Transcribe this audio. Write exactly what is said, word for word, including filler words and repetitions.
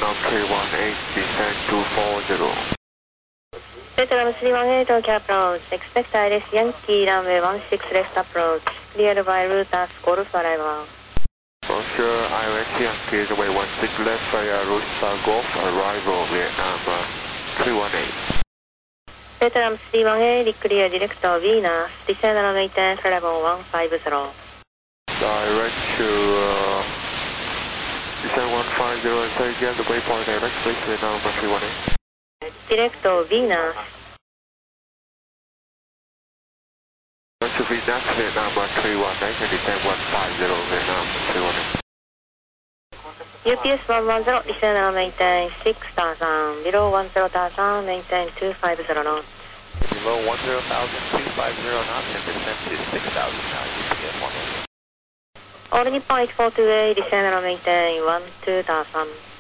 Vietnam three one eight, descend two four zero. Vietnam three one eight, OK approach. Expect I R S Yankee runway one six left approach. Cleared by route as Golf arrival. Roger, I R S Yankee runway one six left via route Golf arrival Vietnam three one eight. Vietnam three one eight, clear direct to Venus. Descend runway ten, level one five zero. Direct to uh, descend one five zero and say again the waypoint direct please Vietnam three one eight. Direct to Venus. To Venus Vietnam three one eight and descend one five zero Vietnam three one eight. U P S one one zero, descend and maintain six thousand, below one zero thousand, maintain two five zero knots. Below one zero thousand, two five zero knots and descend to six thousand now, U P S one one zero. All Nippon eight four two eight, descend and maintain one two thousand.